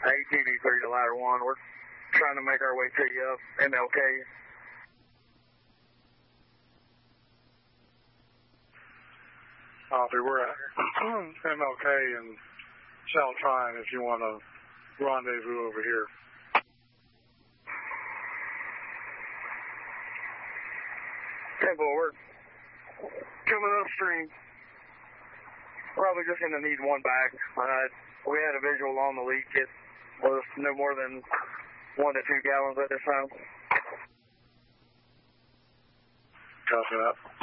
ATV3 to Ladder 1. We're trying to make our way to you up MLK. Copy. We're at MLK and South Tryon if you want to rendezvous over here. Okay, boy, we're coming upstream. Probably just going to need one back. We had a visual on the leak. It was no more than 1 to 2 gallons at this time. Copy that.